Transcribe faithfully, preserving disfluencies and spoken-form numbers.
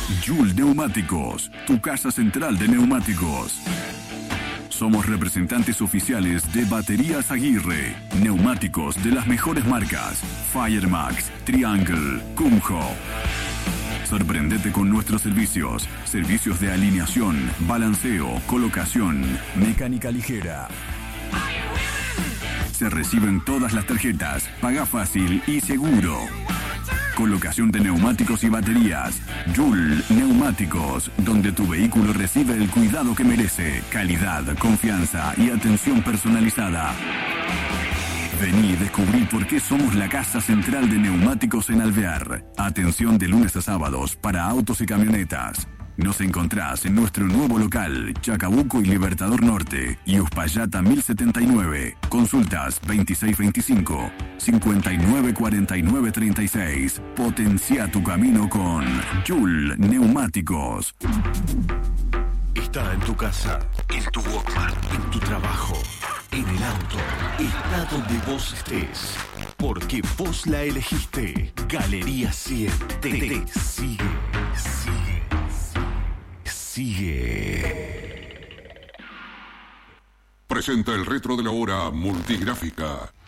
Joule Neumáticos, tu casa central de neumáticos. Somos representantes oficiales de Baterías Aguirre. Neumáticos de las mejores marcas: Firemax, Triangle, Kumho. Sorprendete con nuestros servicios. Servicios de alineación, balanceo, colocación, mecánica ligera. Se reciben todas las tarjetas, paga fácil y seguro. Colocación de neumáticos y baterías. Joule Neumáticos, donde tu vehículo recibe el cuidado que merece, calidad, confianza y atención personalizada. Vení y descubrí por qué somos la casa central de neumáticos en Alvear. Atención de lunes a sábados para autos y camionetas. Nos encontrás en nuestro nuevo local, Chacabuco y Libertador Norte, y Uspallata mil setenta y nueve. Consultas veintiséis veinticinco, cincuenta y nueve cuarenta y nueve treinta y seis. Potencia tu camino con Joule Neumáticos. Está en tu casa, en tu Walkman, en tu trabajo, en el auto. Está donde vos estés, porque vos la elegiste. Galería cien te, te sigue, sigue. Sigue. Presenta el retro de la hora multigráfica.